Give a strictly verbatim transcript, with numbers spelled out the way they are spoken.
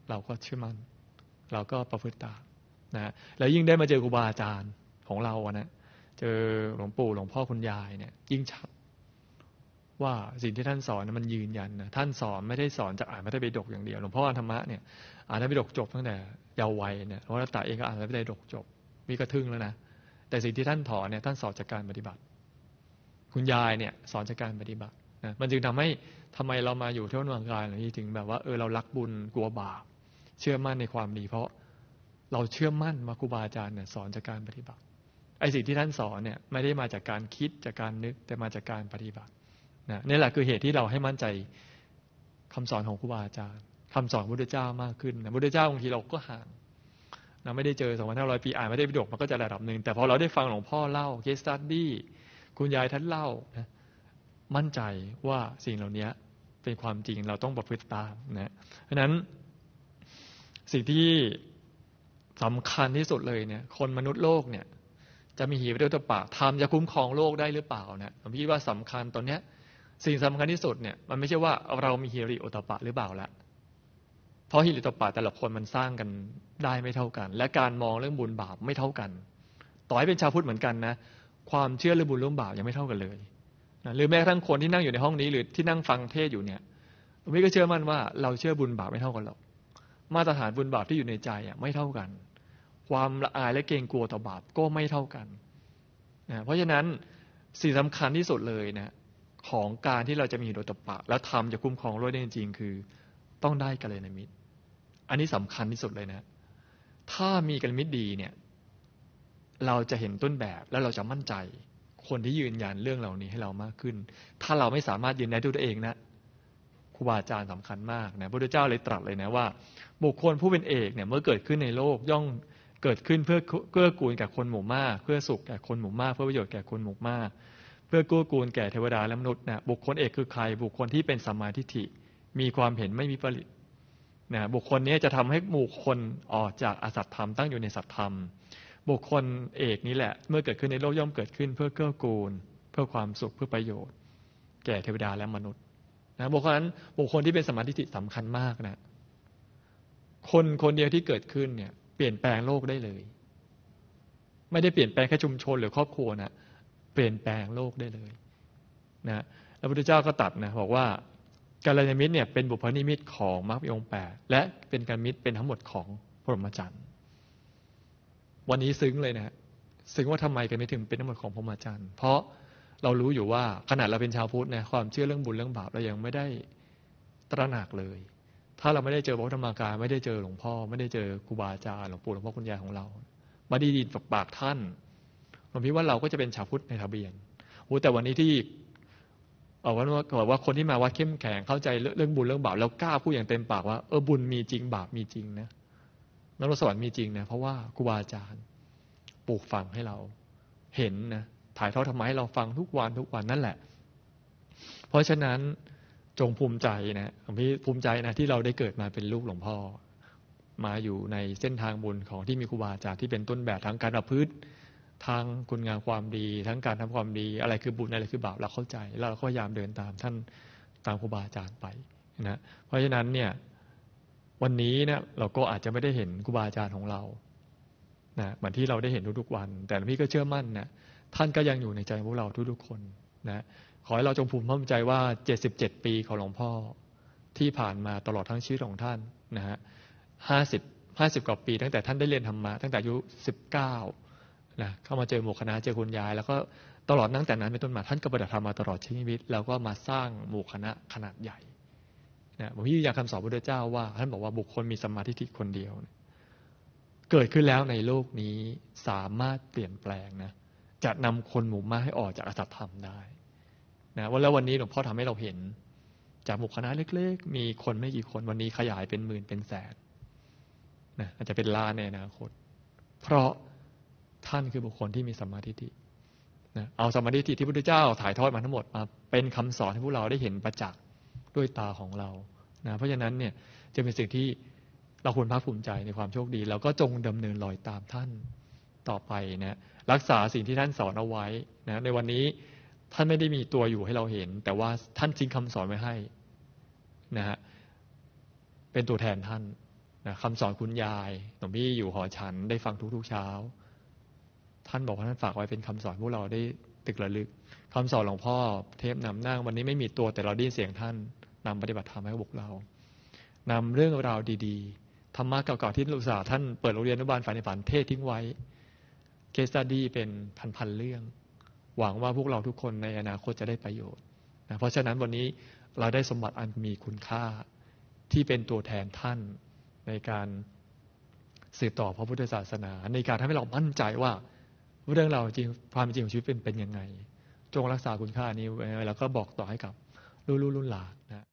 เราก็เชื่อมั่นเราก็ประพฤติตามนะแล้วยิ่งได้มาเจอครูบาอาจารย์ของเราอะนะเจอหลวงปู่หลวงพ่อคุณยายเนี่ยยิ่งชัดว่าสิ่งที่ท่านสอนมันยืนยันนะท่านสอนไม่ได้สอนจากอ่านพระไตรปิฎกอย่างเดียวหลวงพ่อธรรมะเนี่ยอ่านพระไตรปิฎกจบตั้งแต่เยาว์วัยเนี่ยหลวงพ่อตาเองก็อ่านพระไตรปิฎกจบมีกระทึ่งแล้วนะแต่สิ่งที่ท่านถอนเนี่ยท่านสอนจากการปฏิบัติคุณยายเนี่ยสอนจากการปฏิบัตินะมันจึงทำให้ทำไมเรามาอยู่ที่วัดวังกายเหล่านี้ถึงแบบว่าเออเรารักบุญกลัวบาปเชื่อมั่นในความดีเพราะเราเชื่อมั่นว่าครูบาอาจารย์เนี่ยสอนจากการปฏิบัติไอ้สิ่งที่ท่านสอนเนี่ยไม่ได้มาจากการคิดจากการนึกแต่มาจากการปฏิบัตินะนี่แหละคือเหตุที่เราให้มั่นใจคำสอนของครูบาอาจารย์คำสอนพระพุทธเจ้ามากขึ้นนะพระพุทธเจ้าบางทีเราก็ห่างนะไม่ได้เจอ สองพันห้าร้อย ปีอ่านไม่ได้ปิฎกมันก็จะระดับหนึ่งแต่พอเราได้ฟังหลวงพ่อเล่าเคสสตัดดี้คุณยายท่านเล่านะมั่นใจว่าสิ่งเหล่านี้เป็นความจริงเราต้องประพฤติตามนะเพราะฉะนั้นสิ่งที่สำคัญที่สุดเลยเนี่ยคนมนุษย์โลกเนี่ยจะมีหิริโอตปะธรรมจะคุ้มครองโลกได้หรือเปล่านะผมคิดว่าสำคัญตอนเนี้ยสิ่งสำคัญที่สุดเนี่ยมันไม่ใช่ว่าเรามีหิริโอตปะหรือเปล่าละเพราะหิริโอตปะแต่ละคนมันสร้างกันได้ไม่เท่ากันและการมองเรื่องบุญบาปไม่เท่ากันต่อให้เป็นชาวพุทธเหมือนกันนะความเชื่อเรื่องบุญเรื่องบาปยังไม่เท่ากันเลยนะหรือแม้กระทั่งคนที่นั่งอยู่ในห้องนี้หรือที่นั่งฟังเทศอยู่เนี่ยผมก็เชื่อมั่นว่าเราเชื่อบุญบาปไม่เท่ากันหรอกมาตรฐานบุญบาปที่อยู่ในใจอ่ะไม่เท่ากันความละอายและเกรงกลัวต่อบาปก็ไม่เท่ากันนะเพราะฉะนั้นสิ่งสำคัญที่สุดเลยนะของการที่เราจะมีหิริโอตปะและธรรมจะคุ้มครองโลกได้จริงๆคือต้องได้กัลยาณมิตรอันนี้สำคัญที่สุดเลยนะถ้ามีกัลยาณมิตรดีเนี่ยเราจะเห็นต้นแบบแล้วเราจะมั่นใจคนที่ยืนยันเรื่องเหล่านี้ให้เรามากขึ้นถ้าเราไม่สามารถยืนยันด้วยตัวเองนะครูบาอาจารย์สำคัญมากนะพระพุทธเจ้าเลยตรัสเลยนะว่าบุคคลผู้เป็นเอกเนี่ยเมื่อเกิดขึ้นในโลกย่อมเกิดขึ้นเพื่อเกื้อกูลแก่คนหมู่มากเพื่อสุขแก่คนหมู่มากเพื่อประโยชน์แก่คนหมู่มากเพื่อเกื้อกูลแก่เทวดาและมนุษย์นะบุคคลเอกคือใครบุคคลที่เป็นสัมมาทิฏฐิมีความเห็นไม่มีปรินะบุคคลนี้จะทำให้หมู่คนออกจากอสัตธรรมตั้งอยู่ในสัตธรรมบุคคลเอกนี้แหละเมื่อเกิดขึ้นในโลกย่อมเกิดขึ้นเพื่อเกื้อกูลเพื่อความสุขเพื่อประโยชน์แก่เทวดาและมนุษย์นะบุคคลนั้นบุคคลที่เป็นสัมมาทิฏฐิสำคัญมากนะคนคนเดียวที่เกิดขึ้นเนี่ยเปลี่ยนแปลงโลกได้เลยไม่ได้เปลี่ยนแปลงแค่ชุมชนหรือครอบครัวนะเปลี่ยนแปลงโลกได้เลยนะแล้วพระพุทธเจ้าก็ตรัสนะบอกว่ากัลยาณมิตรเนี่ยเป็นบุพนิมิตของมรรคองค์แปดและเป็นกัลยาณมิตรเป็นทั้งหมดของพรหมจรรย์วันนี้ซึ้งเลยนะซึ้งว่าทำไมกันไม่ถึงเป็นทั้งหมดของพรหมจรรย์เพราะเรารู้อยู่ว่าขนาดเราเป็นชาวพุทธนะความเชื่อเรื่องบุญเรื่องบาปเรายังไม่ได้ตระหนักเลยถ้าเราไม่ได้เจอพระธรรมกายไม่ได้เจอหลวงพ่อไม่ได้เจอครูบาอาจารย์หลวงปู่หลวงพ่อคุณยายของเรามาดีดีปากท่านผมคิดว่าเราก็จะเป็นชาวพุทธในทะเบียนโอ้แต่วันนี้ที่เอาว่าบอกว่าคนที่มาวัดเข้มแข็งเข้าใจเรื่องบุญเรื่องบาปแล้วกล้าพูดอย่างเต็มปากว่าเออบุญมีจริงบาปมีจริงนะนรกสวรรค์มีจริงนะเพราะว่าครูบาอาจารย์ปลูกฝังให้เราเห็นนะถ่ายทอดธรรมะให้เราฟังทุกวันทุกวันนั่นแหละเพราะฉะนั้นจงภูมิใจนะผมพี่ภูมิใจนะที่เราได้เกิดมาเป็นลูกหลวงพ่อมาอยู่ในเส้นทางบุญของที่มีครูบาอาจารย์ที่เป็นต้นแบบทั้งการประพฤติทางคุณงามความดีทั้งการทำความดีอะไรคือบุญอะไรคือบาปเราเข้าใจแล้วเราก็พยายามเดินตามท่านตามครูบาอาจารย์ไปนะเพราะฉะนั้นเนี่ยวันนี้เนี่ยเราก็อาจจะไม่ได้เห็นครูบาอาจารย์ของเรานะเหมือนที่เราได้เห็นทุกๆวันแต่พี่ก็เชื่อมั่นนะท่านก็ยังอยู่ในใจพวกเราทุกๆคนนะขอให้เราจงภูมิใจว่าเจ็ดสิบเจ็ดปีของหลวงพ่อที่ผ่านมาตลอดทั้งชีวิตของท่านนะฮะห้าสิบห้าสิบกว่าปีตั้งแต่ท่านได้เรียนธรรมะตั้งแต่อายุสิบเก้านะเข้ามาเจอหมู่คณะเจอคุณยายแล้วก็ตลอดตั้งแต่นั้นเป็นต้นมาท่านก็ปฏิบัติธรรมมาตลอดชีวิตแล้วก็มาสร้างหมู่คณะขนาดใหญ่นะผมยืนยันคำสอนพระพุทธเจ้าว่าท่านบอกว่าบุคคลมีสัมมาทิฏฐิคนเดียวเกิดขึ้นแล้วในโลกนี้สามารถเปลี่ยนแปลงนะจะนำคนหมู่มากให้ออกจากอสัตธรรมได้นะว่าแล้ววันนี้หลวงพ่อทำให้เราเห็นจากหมู่คณะเล็กๆมีคนไม่กี่คนวันนี้ขยายเป็นหมื่นเป็นแสนนะอาจจะเป็นล้านในอนาคตเพราะท่านคือบุคคลที่มีสัมมาทิฏฐินะเอาสัมมาทิฏฐิที่พระพุทธเจ้าถ่ายทอดมาทั้งหมดมาเป็นคำสอนให้พวกเราได้เห็นประจักษ์ด้วยตาของเรานะเพราะฉะนั้นเนี่ยจะเป็นสิ่งที่เราควรภาคภูมิใจในความโชคดีแล้วก็จงดำเนินรอยตามท่านต่อไปนะรักษาสิ่งที่ท่านสอนเอาไว้นะในวันนี้ท่านไม่ได้มีตัวอยู่ให้เราเห็นแต่ว่าท่านทิ้งคำสอนไว้ให้นะฮะเป็นตัวแทนท่านนะคำสอนคุณยายหลวงพี่อยู่หอฉันได้ฟังทุกๆเช้าท่านบอกว่าท่านฝากไว้เป็นคำสอนพวกเราได้ตึกระลึกคำสอนหลวงพ่อเทพนำนั่งวันนี้ไม่มีตัวแต่เราได้ยินเสียงท่านนำปฏิบัติธรรมให้พวกเรานำเรื่องราวดีๆธรรมะเก่าๆที่ลูกสาวท่านเปิดโรงเรียนอนุบาลฝันในฝันเทศทิ้งไว้เคสตัดดี้เป็นพันๆเรื่องหวังว่าพวกเราทุกคนในอนาคตจะได้ประโยชน์นะเพราะฉะนั้นวันนี้เราได้สมบัติอันมีคุณค่าที่เป็นตัวแทนท่านในการสืบต่อพระพุทธศาสนาในการทำให้เรามั่นใจว่าเรื่องเราจริงความจริงของชีวิตเป็นเป็นยังไงจงรักษาคุณค่านี้ไว้แล้วก็บอกต่อให้กับลูกๆรุ่นหลานนะ